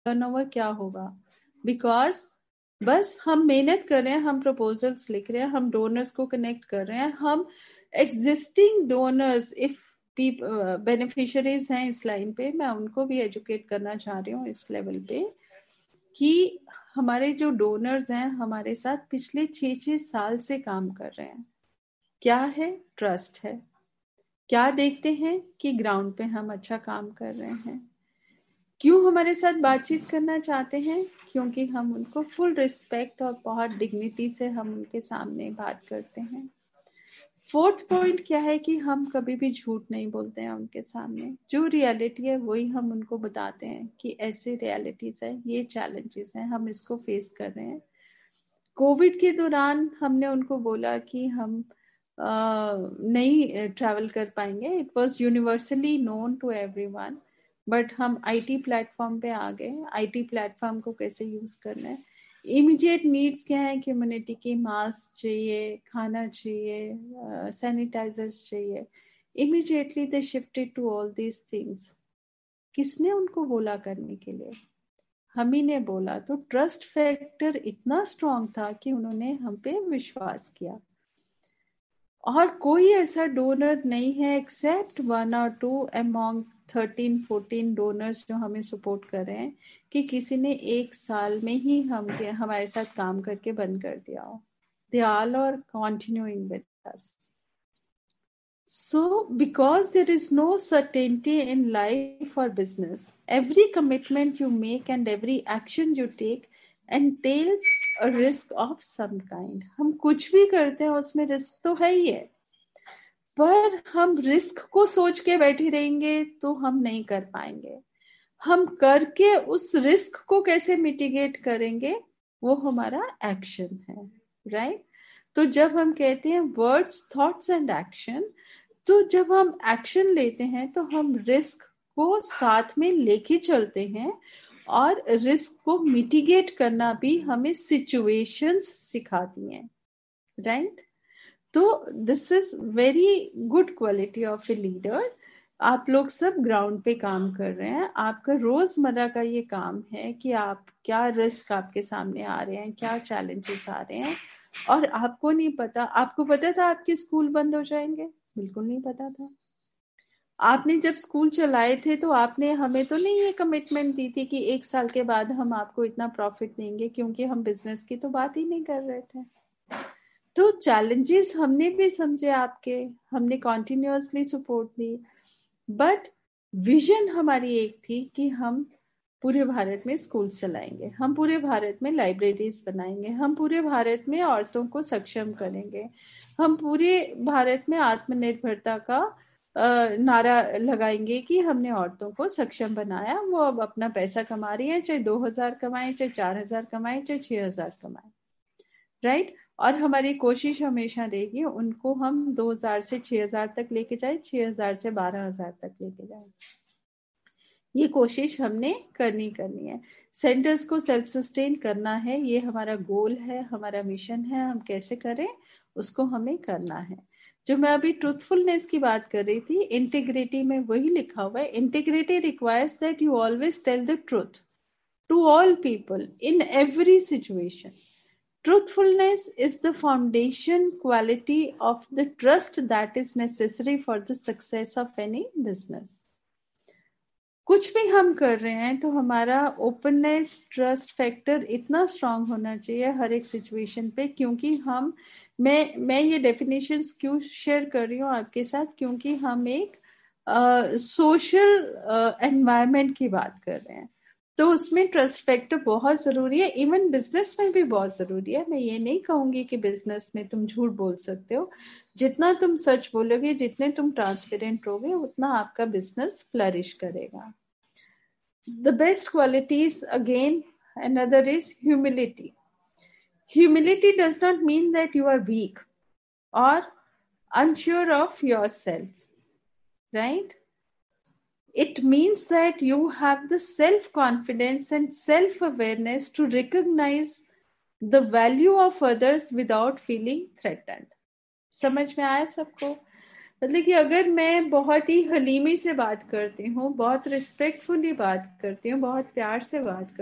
Turnover क्या होगा, because बस हम मेहनत कर रहे हैं, हम प्रपोजल्स लिख रहे हैं, हम डोनर्स को कनेक्ट कर रहे हैं, हम एग्जिस्टिंग डोनर्स, इफ बेनिफिशरीज हैं इस लाइन पे, मैं उनको भी एजुकेट करना चाह रही हूँ इस लेवल पे कि हमारे जो डोनर्स हैं हमारे साथ पिछले 6-6 साल से काम कर रहे हैं। क्या है? ट्रस्ट है। क्या देखते हैं कि ग्राउंड पे हम अच्छा काम कर रहे हैं। क्यों हमारे साथ बातचीत करना चाहते हैं? क्योंकि हम उनको फुल रिस्पेक्ट और बहुत डिग्निटी से हम उनके सामने बात करते हैं। फोर्थ पॉइंट क्या है कि हम कभी भी झूठ नहीं बोलते हैं उनके सामने। जो रियलिटी है वही हम उनको बताते हैं कि ऐसे रियलिटीज है, ये चैलेंजेस हैं, हम इसको फेस कर रहे हैं। कोविड के दौरान हमने उनको बोला कि हम नहीं ट्रैवल कर पाएंगे, it was universally known to everyone, but हम आईटी प्लेटफॉर्म पे आ गए। आईटी प्लेटफॉर्म को कैसे यूज करना है, इमीडिएट नीड्स क्या है, कम्युनिटी की मास्क चाहिए, खाना चाहिए, सैनिटाइजर्स चाहिए, immediately they shifted to all these things. किसने उनको बोला करने के लिए? हम ही ने बोला। तो ट्रस्ट फैक्टर इतना स्ट्रांग था कि उन्होंने हम पे विश्वास किया। और कोई ऐसा डोनर नहीं है एक्सेप्ट 1 or 2 अमॉन्ग 13-14 डोनर्स जो हमें सपोर्ट कर रहे हैं कि किसी ने 1 साल में ही हमारे साथ काम करके बंद कर दिया हो। They all are continuing with us. So, because there is no certainty in life or business, every commitment you make and every action you take entails a risk of some kind. हम कुछ भी करते हैं उसमें risk तो है ही है, पर हम रिस्क को सोच के बैठे रहेंगे तो हम नहीं कर पाएंगे। हम करके उस रिस्क को कैसे मिटिगेट करेंगे, वो हमारा एक्शन है, राइट? तो जब हम कहते हैं वर्ड्स, थॉट्स एंड एक्शन, तो जब हम एक्शन लेते हैं तो हम रिस्क को साथ में लेके चलते हैं, और रिस्क को मिटिगेट करना भी हमें सिचुएशंस सिखाती हैं, राइट? तो this is very good quality of a leader. आप लोग सब ग्राउंड पे काम कर रहे हैं, आपका रोजमर्रा का ये काम है कि आप क्या रिस्क आपके सामने आ रहे हैं, क्या चैलेंजेस आ रहे हैं, और आपको नहीं पता। आपको पता था आपके स्कूल बंद हो जाएंगे? बिल्कुल नहीं पता था। आपने जब स्कूल चलाए थे तो आपने हमें तो नहीं ये कमिटमेंट दी थी कि 1 साल के बाद हम आपको इतना प्रॉफिट देंगे, क्योंकि हम बिजनेस की तो बात ही नहीं कर रहे थे। तो चैलेंजेस हमने भी समझे आपके, हमने continuously support the, but vision हमारी एक थी कि हम पूरे भारत में स्कूल चलाएंगे, हम पूरे भारत में लाइब्रेरीज बनाएंगे, हम पूरे भारत में औरतों को सक्षम करेंगे, हम पूरे भारत में आत्मनिर्भरता का नारा लगाएंगे कि हमने औरतों को सक्षम बनाया, वो अब अपना पैसा कमा रही है, चाहे 2,000 कमाए, चाहे 4,000 कमाए, चाहे 6,000 कमाए, राइट? और हमारी कोशिश हमेशा रहेगी उनको हम 2,000 से 6,000 तक लेके जाए, 6,000 से 12,000 तक लेके जाए। ये कोशिश हमने करनी है। सेंटर्स को सेल्फ सस्टेन करना है, ये हमारा गोल है, हमारा मिशन है। हम कैसे करें उसको हमें करना है। जो मैं अभी ट्रूथफुलनेस की बात कर रही थी, इंटीग्रिटी में वही लिखा हुआ है, integrity requires that you always tell the truth to all people in every situation. Truthfulness is the foundation quality of the trust that is necessary for the success of any business. कुछ भी हम कर रहे हैं तो हमारा openness, trust factor इतना strong होना चाहिए हर एक सिचुएशन पे, क्योंकि मैं ये डेफिनेशंस क्यों शेयर कर रही हूँ आपके साथ, क्योंकि हम एक सोशल एनवायरनमेंट की बात कर रहे हैं, तो उसमें ट्रस्ट फैक्टर बहुत जरूरी है। इवन बिजनेस में भी बहुत जरूरी है। मैं ये नहीं कहूंगी कि बिजनेस में तुम झूठ बोल सकते हो, जितना तुम सच बोलोगे, जितने तुम ट्रांसपेरेंट रहोगे, उतना आपका बिजनेस फ्लरिश करेगा। The best qualities, again, another is humility. Humility does not mean that you are weak or unsure of yourself, right? It means that you have the self-confidence and self-awareness to recognize the value of others without feeling threatened. समझ में आया सबको? मतलब कि अगर मैं बहुत ही हलीमी से बात करती हूँ, बहुत रिस्पेक्टफुली बात करती हूँ, बहुत प्यार से बात